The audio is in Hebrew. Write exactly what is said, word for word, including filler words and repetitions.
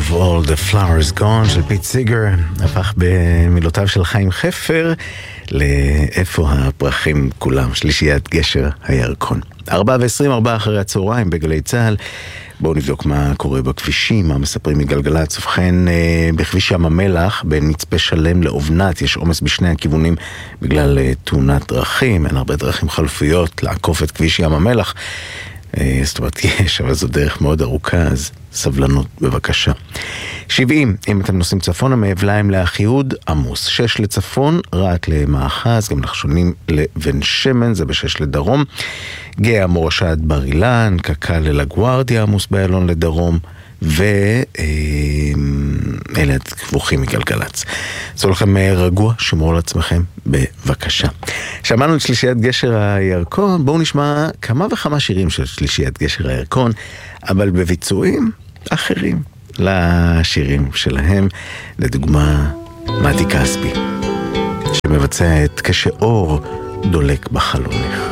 of all the flowers gone של פיט סיגר הפך במילותיו של חיים חפר לאיפה הפרחים כולם, שלישיית גשר הירקון. ארבע ועשרים, ארבע אחרי הצהריים בגלי צהל. בואו נבדוק מה קורה בכבישים, מה מספרים מגלגלצ. ובכן, בכביש ים המלח, בין מצפה שלם לאובנת, יש עומס בשני הכיוונים בגלל תאונת דרכים. אין הרבה דרכים חלופיות לעקוף את כביש ים המלח. זאת אומרת, יש, אבל זו דרך מאוד ארוכה, אז סבלנות בבקשה. שבעים, אם אתם נוסעים צפונה, מאבליים לאחיהוד, עמוס. שש לצפון, רעת למאחז, גם נחשונים לבן שמן, זה בשש לדרום. גאה מורשה עד בר אילן, קקה ללגוארדיה, עמוס באלון לדרום, ואלה כבוכים מגלגלץ. זו לכם רגוע, שמרו לעצמכם בבקשה. שמענו את שלישיית גשר הירקון, בואו נשמע כמה וכמה שירים של שלישיית גשר הירקון, אבל בביצועים אחרים לשירים שלהם, לדוגמה מתי כספי, שמבצע את כשאור דולק בחלונך.